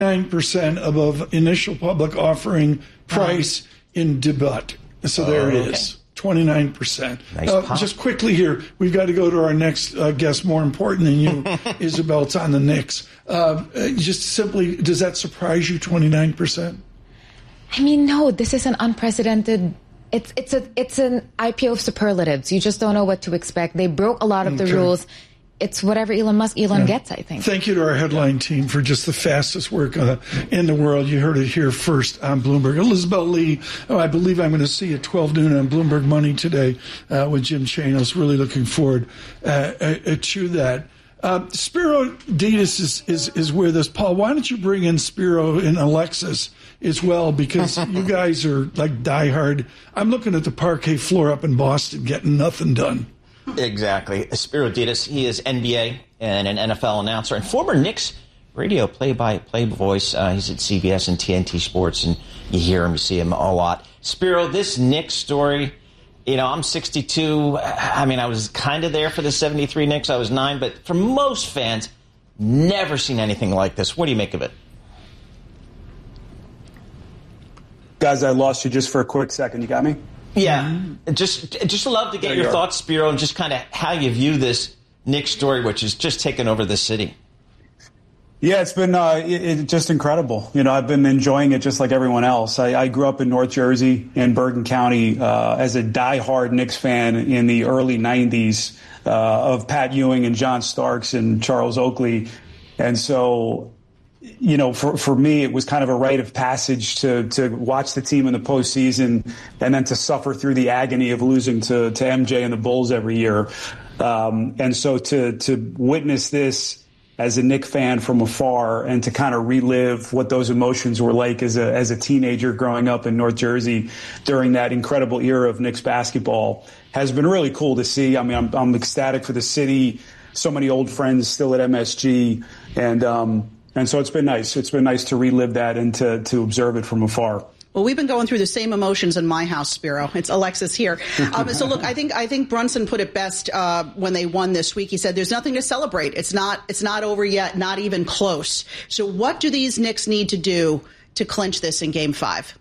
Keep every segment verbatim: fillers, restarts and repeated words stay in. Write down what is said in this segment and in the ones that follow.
nine percent above initial public offering price in debut. So there it is. twenty-nine percent. Nice uh, just quickly here, we've got to go to our next uh, guest, more important than you, Isabel. It's on the Knicks. Uh, just simply, does that surprise you, twenty-nine percent? I mean, no, this is an unprecedented... It's it's a it's an I P O of superlatives. You just don't know what to expect. They broke a lot of the Okay. rules. It's whatever Elon Musk, Elon Yeah. gets, I think. Thank you to our headline team for just the fastest work uh, in the world. You heard it here first on Bloomberg. Elizabeth Lee, oh, I believe I'm going to see at twelve noon on Bloomberg Money today uh, with Jim Chanos. Really looking forward uh, uh, to that. Uh, Spiro Dedes is, is, is with us. Paul, why don't you bring in Spiro and Alexis as well, because you guys are like diehard. I'm looking at the parquet floor up in Boston getting nothing done. Exactly. Spiro Dedes, he is N B A and an N F L announcer and former Knicks radio play-by-play voice. Uh, he's at C B S and T N T Sports, and you hear him, you see him a lot. Spiro, this Knicks story, you know, I'm sixty-two. I mean, I was kind of there for the seventy-three Knicks. I was nine, but for most fans, never seen anything like this. What do you make of it? Guys, I lost you just for a quick second. You got me? Yeah. Mm-hmm. Just just love to get there your you thoughts, Spiro, and just kind of how you view this Knicks story, which has just taken over the city. Yeah, it's been uh, it, it just incredible. You know, I've been enjoying it just like everyone else. I, I grew up in North Jersey in Bergen County uh, as a diehard Knicks fan in the early nineties uh, of Pat Ewing and John Starks and Charles Oakley. And so, you know, for, for me, it was kind of a rite of passage to to watch the team in the postseason and then to suffer through the agony of losing to, to M J and the Bulls every year. Um, and so to to witness this as a Knicks fan from afar and to kind of relive what those emotions were like as a as a teenager growing up in North Jersey during that incredible era of Knicks basketball has been really cool to see. I mean, I'm, I'm ecstatic for the city. So many old friends still at M S G. And um, and so it's been nice. It's been nice to relive that and to, to observe it from afar. Well, we've been going through the same emotions in my house, Spiro. It's Alexis here. Um, so, look, I think I think Brunson put it best uh, when they won this week. He said, "There's nothing to celebrate. It's not it's not over yet, not even close." So, what do these Knicks need to do to clinch this in Game Five?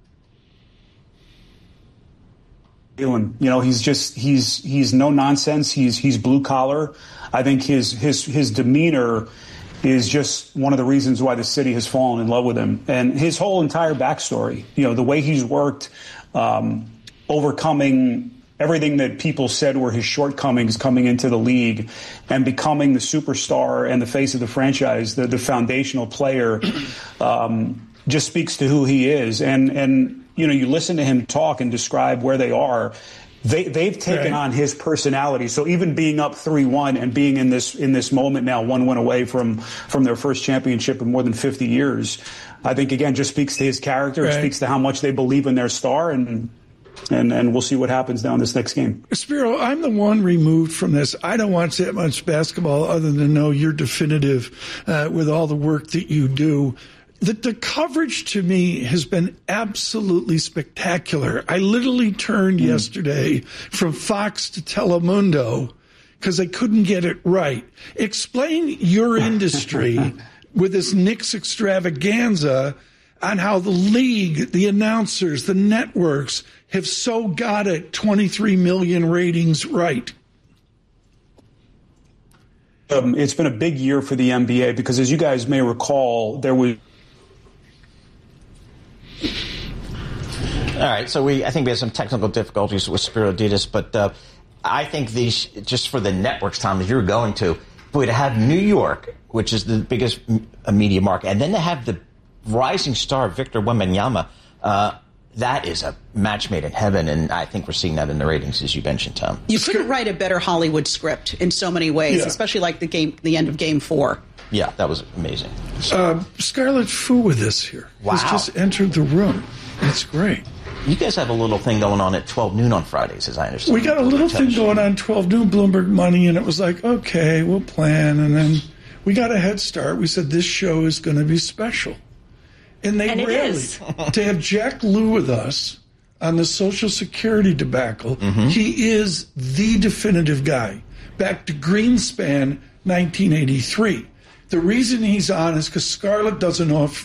You know, he's just he's he's no nonsense. He's he's blue collar. I think his his his demeanor is just one of the reasons why the city has fallen in love with him. And his whole entire backstory, you know, the way he's worked, um, overcoming everything that people said were his shortcomings coming into the league and becoming the superstar and the face of the franchise, the, the foundational player, um, just speaks to who he is. And, and, you know, you listen to him talk and describe where they are. They, they've taken right. on his personality. So even being up three one and being in this in this moment now, one win away from from their first championship in more than fifty years, I think, again, just speaks to his character. Right. It speaks to how much they believe in their star. And, and, and we'll see what happens down this next game. Spiro, I'm the one removed from this. I don't watch that much basketball other than know you're definitive uh, with all the work that you do. The, the coverage to me has been absolutely spectacular. I literally turned mm. yesterday from Fox to Telemundo because I couldn't get it right. Explain your industry with this Knicks extravaganza on how the league, the announcers, the networks have so got it twenty-three million ratings right. Um, it's been a big year for the N B A because, as you guys may recall, there was All right, so we I think we had some technical difficulties with Spiro Dedes, but uh, I think these, just for the networks, Tom, that you're going to, boy, to have New York, which is the biggest media market, and then to have the rising star Victor Wembanyama, uh, that is a match made in heaven, and I think we're seeing that in the ratings, as you mentioned, Tom. You couldn't write a better Hollywood script in so many ways, yeah. especially like the game, the end of Game Four. Yeah, that was amazing. Uh, Scarlett Fu with us here. Wow. Has just entered the room. It's great. You guys have a little thing going on at twelve noon on Fridays, as I understand. We got a little thing going on twelve noon, Bloomberg Money, and it was like, okay, we'll plan. And then we got a head start. We said this show is going to be special. And they and rarely, to have Jack Lew with us on the Social Security debacle, mm-hmm. he is the definitive guy. Back to Greenspan, nineteen eighty-three. The reason he's on is because Scarlett doesn't know if